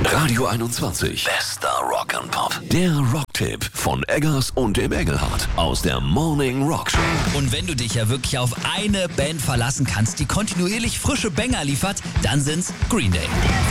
Radio 21. Bester Rock'n'Pop. Der Rocktipp von Eggers und dem Engelhardt aus der Morning Rock Show. Und wenn du dich ja wirklich auf eine Band verlassen kannst, die kontinuierlich frische Banger liefert, dann sind's Green Day.